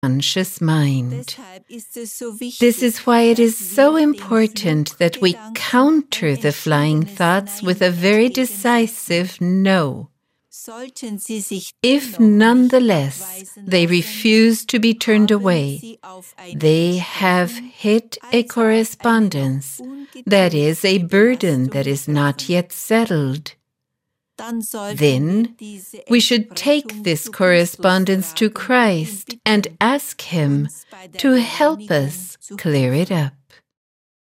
conscious mind. This is why it is so important that we counter the flying thoughts with a very decisive no. If nonetheless they refuse to be turned away, they have hit a correspondence, that is, a burden that is not yet settled. Then we should take this correspondence to Christ and ask Him to help us clear it up.